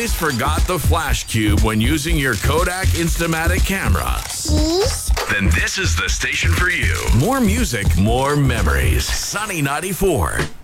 Forgot the flash cube when using your Kodak Instamatic camera? Then this is the station for you. More music, more memories. Sunny 94.